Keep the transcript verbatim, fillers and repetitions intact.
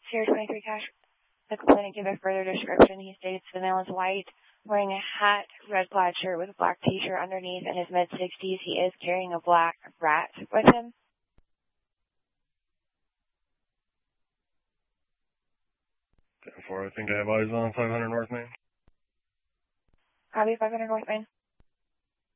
Sierra twenty-three Cash. The complainant gave a further description. He states the male is white, wearing a hat, red plaid shirt with a black t-shirt underneath, in his mid-sixties. He is carrying a black rat with him. ten four, I think I have eyes on five hundred North Main. Copy, five hundred North Main.